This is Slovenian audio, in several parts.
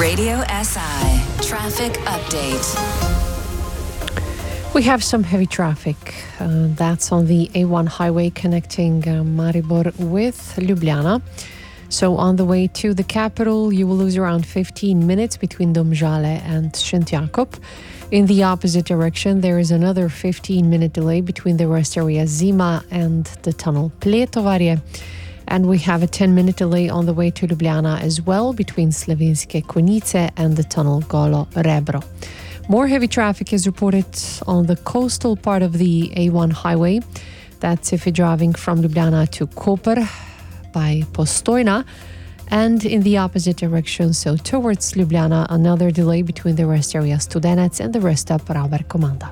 Radio SI Traffic Update. We have some heavy traffic. That's on the A1 highway connecting Maribor with Ljubljana. So on the way to the capital, you will lose around 15 minutes between Domžale and Šentjakov. In the opposite direction, there is another 15-minute delay between the rest area Zima and the tunnel Pletovarje. And we have a 10-minute delay on the way to Ljubljana as well between Slovenske Konjice and the tunnel Golo Rebro. More heavy traffic is reported on the coastal part of the A1 highway. That's if you're driving from Ljubljana to Koper by Postojna. And in the opposite direction, so towards Ljubljana, another delay between the rest area Studenec and the rest of Rauber Komanda.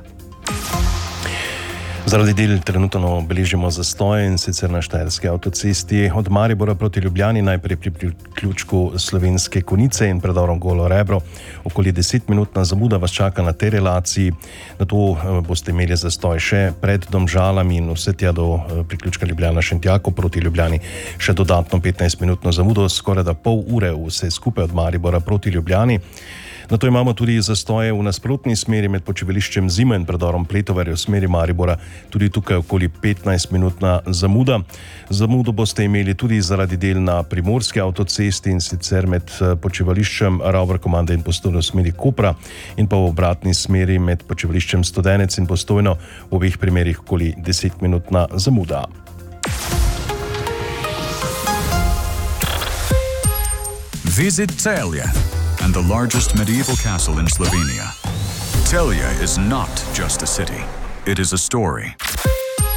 Zaradi del trenutno beležimo zastoje in sicer na Štajerski avtocesti od Maribora proti Ljubljani, najprej pri priključku Slovenske Konjice in predorom Golo Rebro. Okoli 10-minutna zamuda vas čaka na tej relaciji, nato boste imeli zastoj še pred Domžalami in vse tja do priključka Ljubljana-Šentjakov proti Ljubljani. Še dodatno 15-minutno zamudo, skoraj da pol ure vse skupaj od Maribora proti Ljubljani. Nato imamo tudi zastoje v nasprotni smeri med počivališčem Zima in predorom Pletovarje v smeri Maribora, tudi tukaj okoli 15-minutna zamuda. Zamudo boste imeli tudi zaradi del na Primorski avtocesti in sicer med počivališčem Rauber Komanda in Postojno v smeri Kopra in pa v obratni smeri med počivališčem Studenec in Postojno, v obeh primerih okoli 10-minutna zamuda. Visit Celje and the largest medieval castle in Slovenia. Celje is not just a city, it is a story.